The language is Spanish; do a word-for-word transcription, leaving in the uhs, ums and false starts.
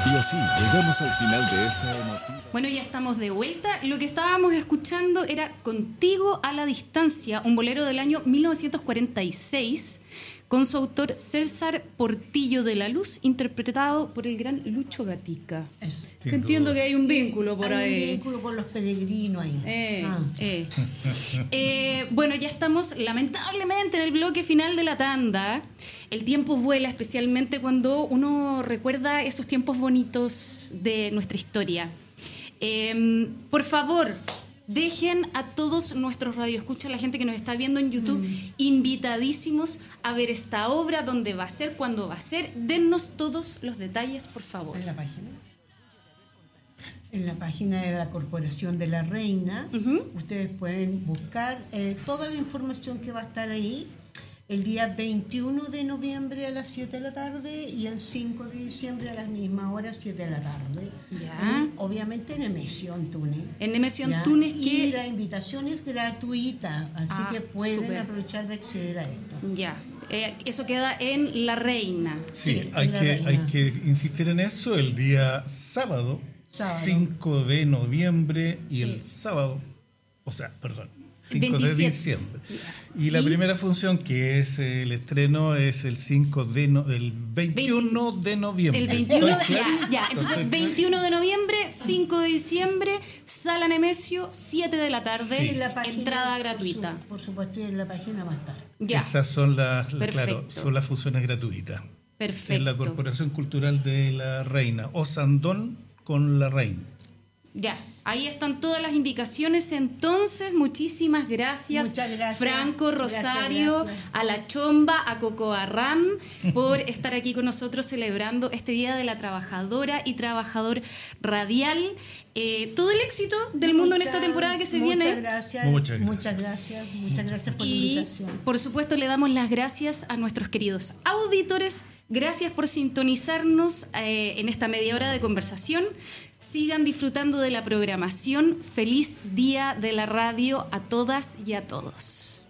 Y así llegamos al final de esta emotiva. Bueno, ya estamos de vuelta. Lo que estábamos escuchando era Contigo a la distancia, un bolero del año mil novecientos cuarenta y seis, con su autor César Portillo de la Luz, interpretado por el gran Lucho Gatica. Eso. Que entiendo que hay un vínculo por Hay ahí. un vínculo con los peregrinos ahí. Eh, Ah. eh. Eh, bueno, ya estamos lamentablemente en el bloque final de la tanda. El tiempo vuela, especialmente cuando uno recuerda esos tiempos bonitos de nuestra historia. Eh, por favor, dejen a todos nuestros radioescuchas, la gente que nos está viendo en YouTube, mm. invitadísimos a ver esta obra, dónde va a ser, cuándo va a ser. Dennos todos los detalles, por favor. ¿En la página? En la página de la Corporación de la Reina, uh-huh. ustedes pueden buscar eh, toda la información que va a estar ahí. El día veintiuno de noviembre a las siete de la tarde y el cinco de diciembre a las mismas horas, siete de la tarde. Ya. En, obviamente en Nemesio Antunes. En Nemesio Antunes. Que... Y la invitación es gratuita, así ah, que pueden super. aprovechar de acceder a esto. Ya. Eh, eso queda en La Reina. Sí, sí hay, La que, Reina. hay que insistir en eso. El día sábado, sábado. cinco de noviembre y sí. el sábado, o sea, perdón, cinco de diciembre. Y la ¿Y? primera función, que es el estreno, es el cinco de no, el veintiuno de noviembre. El veintiuno de, ya, ya. Entonces, veintiuno de noviembre, cinco de diciembre, Sala Nemesio, siete de la tarde, sí. la página, entrada gratuita. Por, su, por supuesto, en la página va a estar. Ya. Esas son las, claro, son las funciones gratuitas. Perfecto. En la Corporación Cultural de la Reina, Osandón con la Reina. Ya, ahí están todas las indicaciones. Entonces, muchísimas gracias, Muchas gracias. Franco, Rosario, gracias, gracias. a La Chomba, a Coco Arram, por estar aquí con nosotros celebrando este Día de la Trabajadora y Trabajador Radial. Eh, todo el éxito del muchas, mundo en esta temporada que se muchas viene. Gracias, muchas gracias. Muchas gracias. Muchas gracias por y, la invitación. Por supuesto, le damos las gracias a nuestros queridos auditores. Gracias por sintonizarnos eh, en esta media hora de conversación. Sigan disfrutando de la programación. Feliz Día de la Radio a todas y a todos.